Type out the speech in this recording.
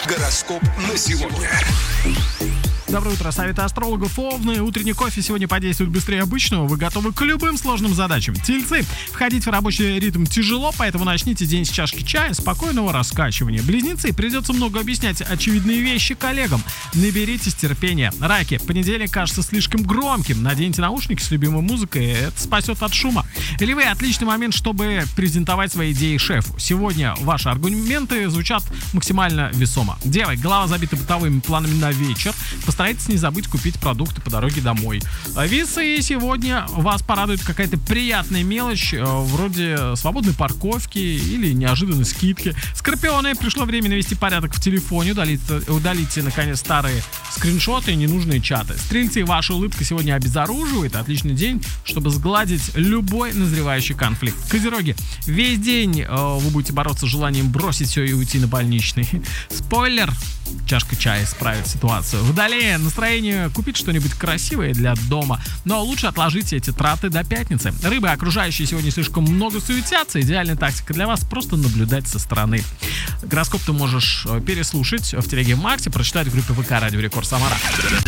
Гороскоп на сегодня. Доброе утро, советы астрологов. Овны. Утренний кофе сегодня подействует быстрее обычного. Вы готовы к любым сложным задачам. Тельцы. Входить в рабочий ритм тяжело, поэтому начните день с чашки чая, спокойного раскачивания. Близнецы. Придется много объяснять очевидные вещи коллегам. Наберитесь терпения. Раки. Понедельник кажется слишком громким. Наденьте наушники с любимой музыкой, это спасет от шума. Львы. Отличный момент, чтобы презентовать свои идеи шефу. Сегодня ваши аргументы звучат максимально весомо. Девы. Голова забита бытовыми планами на вечер. Постарайтесь не забыть купить продукты по дороге домой. Весы. Сегодня вас порадует какая-то приятная мелочь, вроде свободной парковки или неожиданной скидки. Скорпионы. Пришло время навести порядок в телефоне. Удалите, наконец, старые скриншоты и ненужные чаты. Стрельцы. Ваша улыбка сегодня обезоруживает. Отличный день, чтобы сгладить любой назревающий конфликт. Козероги. Весь день вы будете бороться с желанием бросить все и уйти на больничный. Спойлер. Чашка чая исправит ситуацию. Водолеи. Настроение купить что-нибудь красивое для дома, но лучше отложите эти траты до пятницы. Рыбы. Окружающие сегодня слишком много суетятся. Идеальная тактика для вас — просто наблюдать со стороны. Гороскоп ты можешь переслушать в телеге в Марте, прочитать в группе ВК Радио Рекорд Самара.